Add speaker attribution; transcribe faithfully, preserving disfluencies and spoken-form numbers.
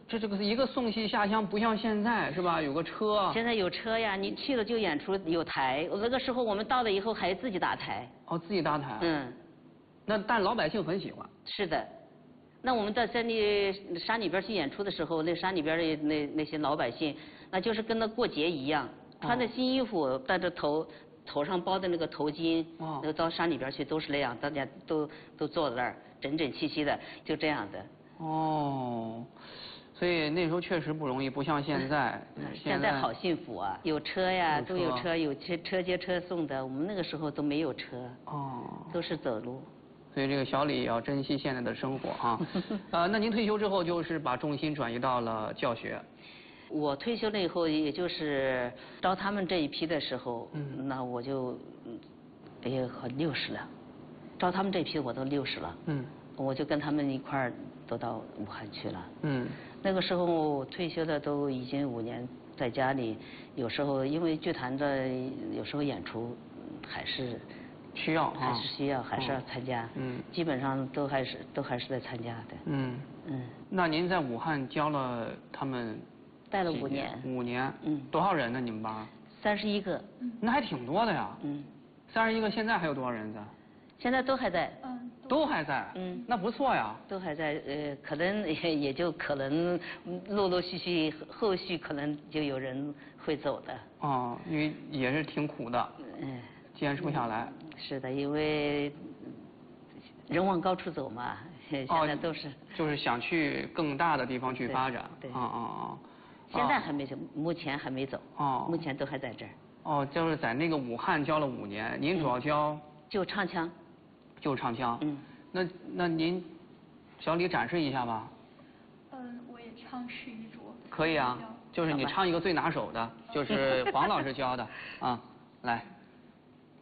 Speaker 1: 这这个一个送戏下乡，不像现在是吧？有个车。
Speaker 2: 现在有车呀，你去了就演出有台。那个时候我们到了以后还自己搭台。
Speaker 1: 哦，自己搭台。
Speaker 2: 嗯。
Speaker 1: 那但老百姓很喜欢。
Speaker 2: 是的。那我们到在那山里边去演出的时候，那山里边的那那些老百姓，那就是跟那过节一样，穿着新衣服，戴着头头上包的那个头巾，
Speaker 1: 哦，
Speaker 2: 那个到山里边去都是那样，大家都都坐在那儿，整整齐齐的，就这样的。
Speaker 1: 哦，所以那时候确实不容易，不像现在。
Speaker 2: 现在好幸福啊，有车呀，都有车，有车车接车送的。我们那个时候都没有车，
Speaker 1: 哦，
Speaker 2: 都是走路。
Speaker 1: 所以这个小李也要珍惜现在的生活啊。呃，那您退休之后就是把重心转移到了教学。
Speaker 2: 我退休了以后，也就是招他们这一批的时候，嗯，那我就也很六十了。招他们这批我都六十了，嗯，我就跟他们一块儿都到武汉去了。嗯，那个时候退休的都已经五年，在家里，有时候因为剧团的有时候演出还是。
Speaker 1: 需要
Speaker 2: 还是需要，还是要参加。嗯，基本上都还是都还是在参加的。嗯
Speaker 1: 嗯。那您在武汉教了他们？
Speaker 2: 带了五年。
Speaker 1: 五年。嗯。多少人呢？你们班？
Speaker 2: 三十一个。
Speaker 1: 那还挺多的呀。嗯。三十一个，现在还有多少人在？
Speaker 2: 现在都还在。
Speaker 1: 嗯。都还在。嗯。那不错呀。
Speaker 2: 都还在，呃，可能也也就可能陆陆续续后续可能就有人会走的。
Speaker 1: 哦，因为也是挺苦的。嗯。坚持不下来。
Speaker 2: 是的，因为人往高处走嘛，现在都是。
Speaker 1: 就是想去更大的地方去发展。
Speaker 2: 对。
Speaker 1: 啊啊啊！
Speaker 2: 现在还没走，目前还没走。哦。目前都还在这儿。
Speaker 1: 哦，就是在那个武汉教了五年，您主要教？
Speaker 2: 就唱腔。
Speaker 1: 就唱腔。嗯。那那您，小李展示一下吧。
Speaker 3: 嗯，我也唱示一桌。
Speaker 1: 可以啊，就是你唱一个最拿手的，就是黄老师教的啊，来。